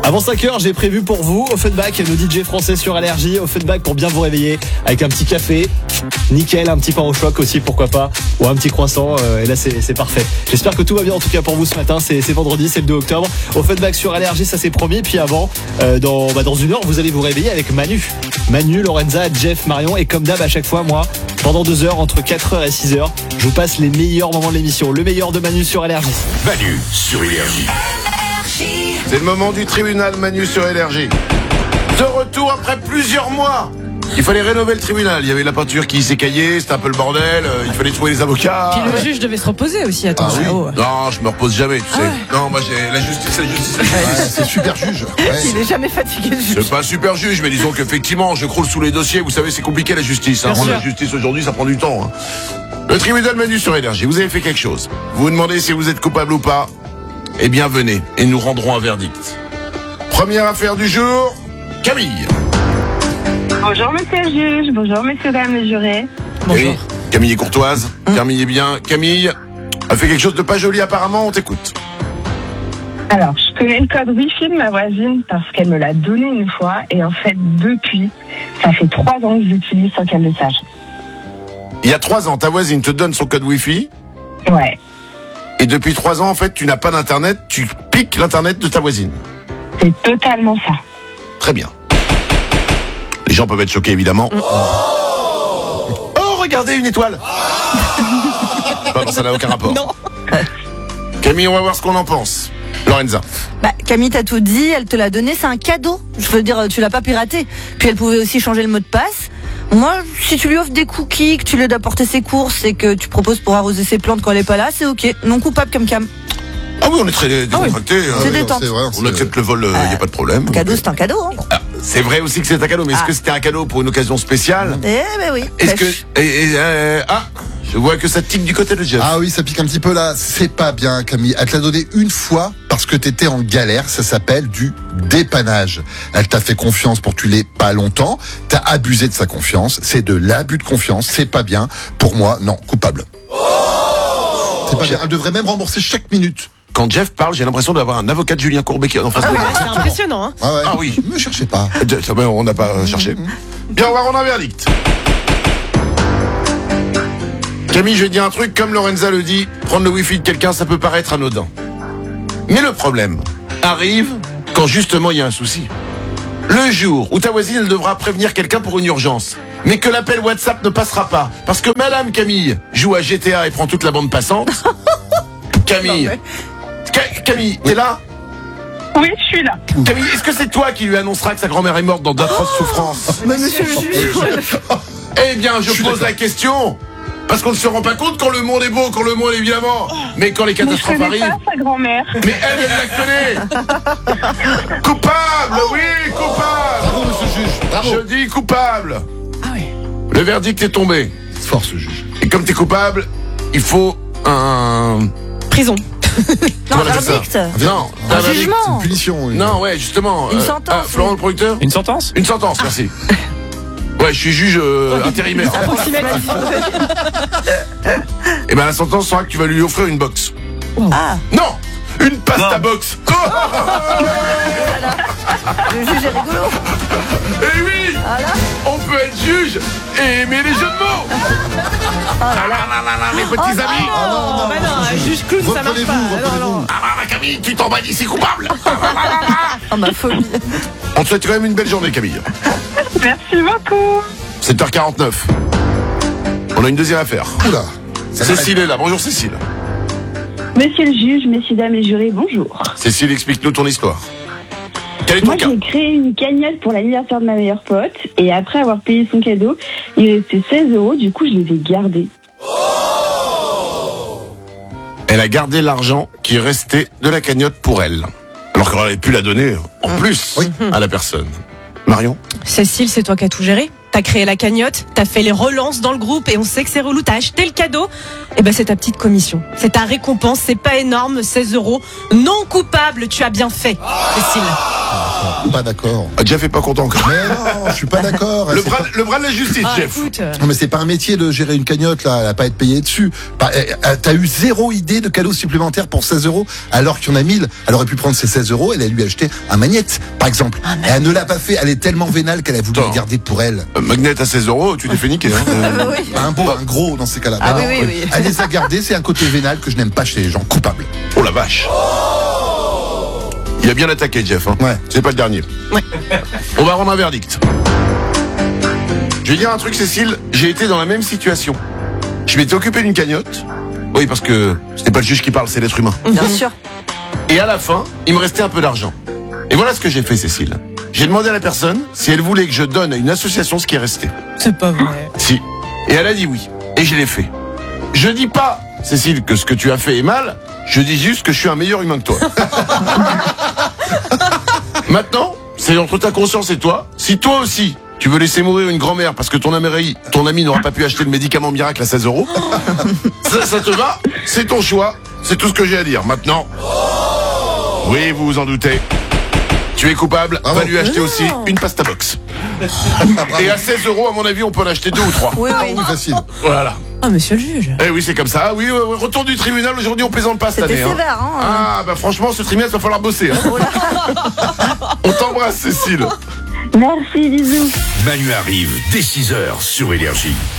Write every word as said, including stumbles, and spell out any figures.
Avant cinq heures, j'ai prévu pour vous Offenbach, nos D J français sur Allergie. Offenbach pour bien vous réveiller avec un petit café, nickel, un petit pain au choc aussi, pourquoi pas, ou un petit croissant. Euh, et là, c'est, c'est parfait. J'espère que tout va bien en tout cas pour vous ce matin. C'est, c'est vendredi, c'est le deux octobre. Offenbach sur Allergie, ça c'est promis. Puis avant, euh, dans, bah, dans une heure, vous allez vous réveiller avec Manu. Manu, Lorenza, Jeff, Marion. Et comme d'hab, à chaque fois, moi, pendant deux heures, entre quatre heures et six heures, je vous passe les meilleurs moments de l'émission. Le meilleur de Manu sur Allergie. Manu sur Énergie. C'est le moment du tribunal Manu sur Énergie. De retour après plusieurs mois. Il fallait rénover le tribunal. Il y avait la peinture qui s'écaillait, c'était un peu le bordel. Il fallait trouver les avocats. Puis le juge devait se reposer aussi, attends. Ah oui. Oh. Non, je me repose jamais, tu sais. Ah ouais. Non, moi j'ai la justice, la justice, la justice. Ouais, c'est super juge. Ouais. Il est jamais fatigué, le juge. C'est pas super juge, mais disons qu'effectivement, je croule sous les dossiers. Vous savez, c'est compliqué la justice. Hein. Rendre la justice aujourd'hui, ça prend du temps. Hein. Le tribunal Manu sur Énergie. Vous avez fait quelque chose. Vous vous demandez si vous êtes coupable ou pas. Eh bien, venez et nous rendrons un verdict. Première affaire du jour, Camille. Bonjour monsieur le juge, bonjour messieurs dames les jurés. Bonjour. Oui, Camille est courtoise, mmh. Camille est bien. Camille a fait quelque chose de pas joli apparemment, on t'écoute. Alors, je connais le code Wi-Fi de ma voisine parce qu'elle me l'a donné une fois et en fait, depuis, ça fait trois ans que je l'utilise sans qu'elle le sache. Il y a trois ans, ta voisine te donne son code Wi-Fi. Ouais. Et depuis trois ans, en fait, tu n'as pas d'internet, tu piques l'internet de ta voisine. C'est totalement ça. Très bien. Les gens peuvent être choqués, évidemment. Oh, oh regardez, une étoile. Non, non, ça n'a aucun rapport. Non. Camille, on va voir ce qu'on en pense. Lorenza. Bah, Camille t'a tout dit, elle te l'a donné, c'est un cadeau. Je veux dire, tu l'as pas piraté. Puis elle pouvait aussi changer le mot de passe. Moi, si tu lui offres des cookies, que tu l'aides à porter ses courses et que tu proposes pour arroser ses plantes quand elle est pas là, c'est ok. Non coupable comme Cam. Ah oui, on est très décontracté. Ah oui. Hein. C'est détente. C'est vrai, on accepte le vol, il euh, n'y a pas de problème. Un cadeau, c'est un cadeau. Hein. Ah, c'est vrai aussi que c'est un cadeau, mais est-ce ah. que c'était un cadeau pour une occasion spéciale? Eh ben oui. Est-ce que... Et, et, euh, ah, je vois que ça tique du côté de Jeff. Ah oui, ça pique un petit peu là. C'est pas bien, Camille. Elle te l'a donné une fois parce que t'étais en galère. Ça s'appelle du dépannage. Elle t'a fait confiance pour que tu l'aies pas longtemps. T'as abusé de sa confiance. C'est de l'abus de confiance. C'est pas bien. Pour moi, non, coupable. Oh c'est pas bien. Elle devrait même rembourser chaque minute. Quand Jeff parle, j'ai l'impression d'avoir un avocat de Julien Courbet qui est en face ah de ouais, moi. C'est impressionnant, hein. Ah, ouais. Ah oui. Ne me cherchez pas. On n'a pas cherché. Bien, on va rendre un verdict. Camille, je vais dire un truc, comme Lorenza le dit, prendre le wifi de quelqu'un, ça peut paraître anodin. Mais le problème arrive quand justement il y a un souci. Le jour où ta voisine, elle devra prévenir quelqu'un pour une urgence, mais que l'appel WhatsApp ne passera pas, parce que Madame Camille joue à G T A et prend toute la bande passante. Camille, non, mais... Ca- Camille, t'es là? Oui, je suis là. Camille, est-ce que c'est toi qui lui annoncera que sa grand-mère est morte dans d'atroces oh souffrances? Mais monsieur le juge. Eh bien, je, je pose la question. Parce qu'on ne se rend pas compte quand le monde est beau, quand le monde évidemment, mais quand les catastrophes arrivent. Mais je connais pas sa grand-mère. Mais elle, elle la connaît. Coupable, oui, coupable. Bravo, monsieur le juge. Bravo. Je dis coupable. Ah oui. Le verdict est tombé. Force, juge. Et comme t'es coupable, il faut un... Prison. Non, un verdict. Non, un, un jugement. C'est une punition. Oui. Non, ouais, justement. Une euh, sentence. Ah, Florent, oui. le producteur. Une sentence? Une sentence, merci. Ouais, je suis juge euh, intérimaire. Et ben la sentence sera que tu vas lui offrir une box. Ah. Non, une pasta box. Oh le juge est rigolo. Et oui, voilà. On peut être juge et aimer les jeux de mots. Oh là là. Ah là là là, mes petits oh, amis. Oh, non, non, non, bah non, un juge clown, ça marche pas. Reprenez-vous, Non, non. Ah là là, Camille, tu t'en vas d'ici coupable. Oh ma folie. On te souhaite quand même une belle journée, Camille. Merci beaucoup. sept heures quarante-neuf. On a une deuxième affaire. Oula. Cécile est là. Bonjour Cécile. Monsieur le juge, messieurs, dames et jurés, bonjour. Cécile, explique-nous ton histoire. Quel est ton Moi, cas? j'ai créé une cagnotte pour l'anniversaire de ma meilleure pote et après avoir payé son cadeau, il restait seize euros, du coup, je les ai gardés. Elle a gardé l'argent qui restait de la cagnotte pour elle. Alors qu'elle aurait pu la donner en plus oui. à la personne. Marion? Cécile, c'est toi qui as tout géré. T'as créé la cagnotte, t'as fait les relances dans le groupe et on sait que c'est relou, t'as acheté le cadeau. Et ben c'est ta petite commission. C'est ta récompense, c'est pas énorme, seize euros. Non coupable, tu as bien fait, Cécile. Pas d'accord. Ah, Jeff est pas content encore. Mais non, je suis pas d'accord. Le C'est bras, pas- le bras de la justice, Ah, Jeff. écoute, euh, Non, mais c'est pas un métier de gérer une cagnotte, là, elle a pas à être payée dessus. Bah, eh, eh, T'as eu zéro idée de cadeau supplémentaire pour seize euros, alors qu'il y en a mille. Elle aurait pu prendre ses seize euros, elle a lui acheté un magnète, par exemple. Et elle ne l'a pas fait, elle est tellement vénale qu'elle a voulu Attends. le garder pour elle. Euh, Magnet à seize euros, tu t'es fait niquer. Hein. Ah, oui. Un beau, un gros dans ces cas-là. Ah Bah, oui, non, oui, oui. Elle les a gardés, c'est un côté vénal que je n'aime pas chez les gens coupables. Oh la vache. Il a bien attaqué, Jeff. Hein. Ouais. C'est pas le dernier. Ouais. On va rendre un verdict. Je vais dire un truc, Cécile. J'ai été dans la même situation. Je m'étais occupé d'une cagnotte. Oui, parce que c'est pas le juge qui parle, c'est l'être humain. Bien sûr. Et à la fin, il me restait un peu d'argent. Et voilà ce que j'ai fait, Cécile. J'ai demandé à la personne si elle voulait que je donne à une association ce qui est resté. c'est pas vrai. Si. Et elle a dit oui. Et je l'ai fait. Je dis pas, Cécile, que ce que tu as fait est mal. Je dis juste que je suis un meilleur humain que toi. Maintenant, c'est entre ta conscience et toi. Si toi aussi, tu veux laisser mourir une grand-mère parce que ton ami, ton ami n'aura pas pu acheter le médicament miracle à seize euros, ça, ça te va, c'est ton choix. C'est tout ce que j'ai à dire. Maintenant, oui, vous vous en doutez. Tu es coupable, Bravo. va lui acheter aussi une pasta box. Et à seize euros, à mon avis, on peut en acheter deux ou trois. Oui, oui. Oui, facile. Voilà. Ah, monsieur le juge. Eh oui, c'est comme ça. Oui, ouais, ouais, retour du tribunal. Aujourd'hui, on plaisante pas cette C'était année. hein. sévère, hein. Ah, bah franchement, ce tribunal, va falloir bosser. Hein. On t'embrasse, Cécile. Merci, bisous. Manu arrive dès six heures sur Énergie.